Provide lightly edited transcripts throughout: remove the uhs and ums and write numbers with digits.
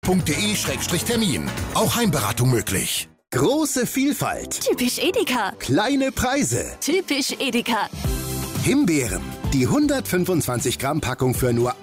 .de/termin. Auch Heimberatung möglich. Große Vielfalt. Typisch Edeka. Kleine Preise. Typisch Edeka. Himbeeren. Die 125 Gramm Packung für nur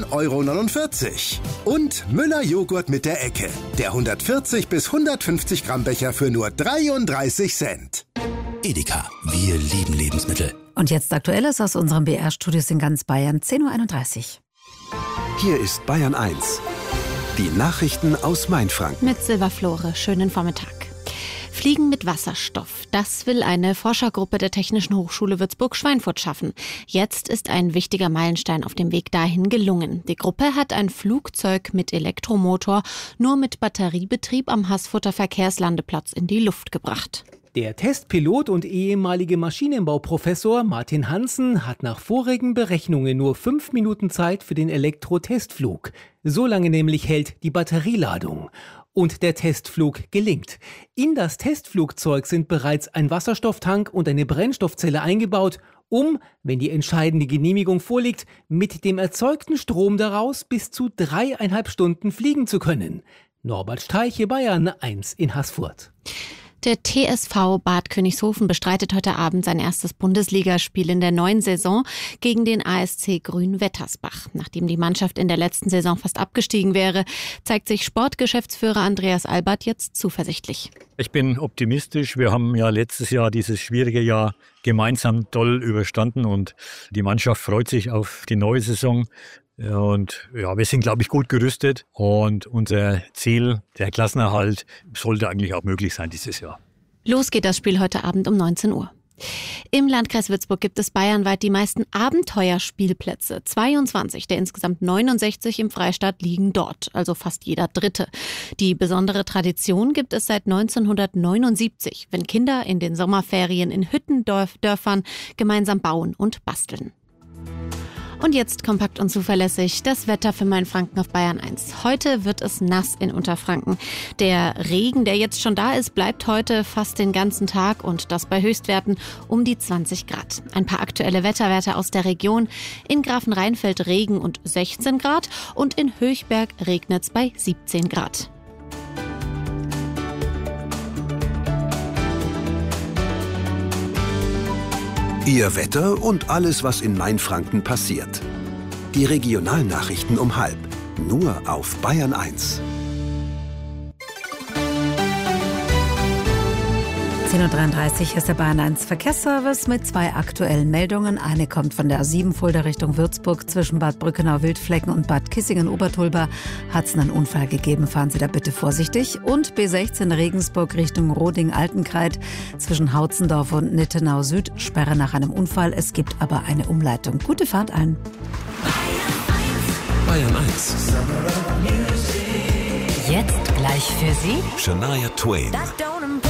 1,49 €. Und Müller Joghurt mit der Ecke. Der 140 bis 150 Gramm Becher für nur 33 Cent. Edeka. Wir lieben Lebensmittel. Und jetzt Aktuelles aus unseren BR-Studios in ganz Bayern, 10:31 Uhr. Hier ist Bayern 1. Die Nachrichten aus Mainfranken. Mit Silva Flore. Schönen Vormittag. Fliegen mit Wasserstoff. Das will eine Forschergruppe der Technischen Hochschule Würzburg-Schweinfurt schaffen. Jetzt ist ein wichtiger Meilenstein auf dem Weg dahin gelungen. Die Gruppe hat ein Flugzeug mit Elektromotor nur mit Batteriebetrieb am Haßfurter Verkehrslandeplatz in die Luft gebracht. Der Testpilot und ehemalige Maschinenbauprofessor Martin Hansen hat nach vorigen Berechnungen nur 5 Minuten Zeit für den Elektro-Testflug. So lange nämlich hält die Batterieladung. Und der Testflug gelingt. In das Testflugzeug sind bereits ein Wasserstofftank und eine Brennstoffzelle eingebaut, um, wenn die entscheidende Genehmigung vorliegt, mit dem erzeugten Strom daraus bis zu 3,5 Stunden fliegen zu können. Norbert Streiche, Bayern 1 in Haßfurt. Der TSV Bad Königshofen bestreitet heute Abend sein erstes Bundesligaspiel in der neuen Saison gegen den ASC Grün-Wettersbach. Nachdem die Mannschaft in der letzten Saison fast abgestiegen wäre, zeigt sich Sportgeschäftsführer Andreas Albert jetzt zuversichtlich. Ich bin optimistisch. Wir haben ja letztes Jahr dieses schwierige Jahr gemeinsam toll überstanden und die Mannschaft freut sich auf die neue Saison. Und ja, wir sind, glaube ich, gut gerüstet und unser Ziel, der Klassenerhalt, sollte eigentlich auch möglich sein dieses Jahr. Los geht das Spiel heute Abend um 19 Uhr. Im Landkreis Würzburg gibt es bayernweit die meisten Abenteuerspielplätze. 22 der insgesamt 69 im Freistaat liegen dort, also fast jeder dritte. Die besondere Tradition gibt es seit 1979, wenn Kinder in den Sommerferien in Hüttendörfern gemeinsam bauen und basteln. Und jetzt kompakt und zuverlässig das Wetter für Mainfranken auf Bayern 1. Heute wird es nass in Unterfranken. Der Regen, der jetzt schon da ist, bleibt heute fast den ganzen Tag und das bei Höchstwerten um die 20 Grad. Ein paar aktuelle Wetterwerte aus der Region. In Grafenrheinfeld Regen und 16 Grad und in Höchberg regnet es bei 17 Grad. Ihr Wetter und alles, was in Mainfranken passiert. Die Regionalnachrichten um 12:30. Nur auf Bayern 1. 10:33 Uhr ist der Bayern 1 Verkehrsservice mit 2 aktuellen Meldungen. Eine kommt von der A7 Fulda Richtung Würzburg. Zwischen Bad Brückenau-Wildflecken und Bad Kissingen-Obertulba hat es einen Unfall gegeben. Fahren Sie da bitte vorsichtig. Und B16 Regensburg Richtung Roding-Altenkreid. Zwischen Hautzendorf und Nittenau Süd Sperre nach einem Unfall. Es gibt aber eine Umleitung. Gute Fahrt allen. Bayern 1. Jetzt gleich für Sie Shania Twain.